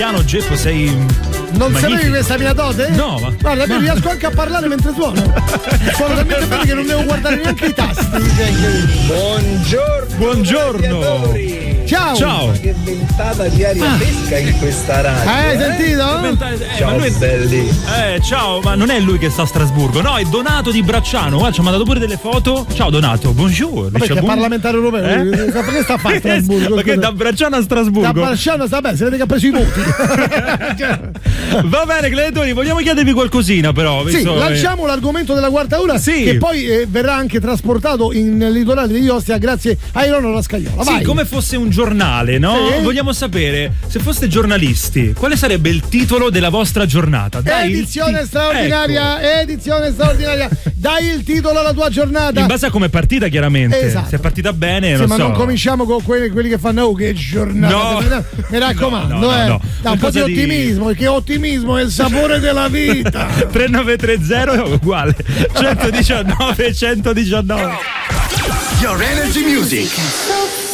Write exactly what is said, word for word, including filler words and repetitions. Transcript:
Geppo, sei non magnifico. sapevi questa mia dote? No, ma guarda, io ma... riesco anche a parlare mentre suono. Sono talmente belli che non devo guardare neanche i tasti. Buongiorno. Buongiorno. Ciao. Ciao. Ma che ventata di aria ah. fresca in questa radio. Hai eh? sentito? Ventata... Eh, ciao lui... belli. Eh, ciao, ma non è lui che sta a Strasburgo, no, è Donato di Bracciano. Guarda, ci ha mandato pure delle foto. Ciao Donato, buongiorno. Perché è parlamentare europeo? Eh? Perché sta a fare a Strasburgo? Perché da Bracciano a Strasburgo? Da Bracciano sta bene, si vede che ha preso i voti. Va bene, gladiatori, vogliamo chiedervi qualcosina però. Sì, visto, lanciamo eh... l'argomento della quarta ora, sì. che poi eh, verrà anche trasportato in litorale di Ostia grazie a Irono Rascaiola. Sì, vai. come fosse un giornale, no? Sì. Vogliamo sapere, se foste giornalisti, quale sarebbe il titolo della vostra giornata? Dai edizione ti... straordinaria, ecco. edizione straordinaria. Dai il titolo alla tua giornata. In base a come è partita, chiaramente. Esatto. Se è partita bene, sì, non ma so. non cominciamo con quelli, quelli che fanno oh che giornata. No. Mi raccomando, no, no, eh. no, no. Da un po' di ottimismo, perché ottimismo è il sapore della vita. tre nove tre zero è uguale. centodiciannove centodiciannove. Your Energy Music.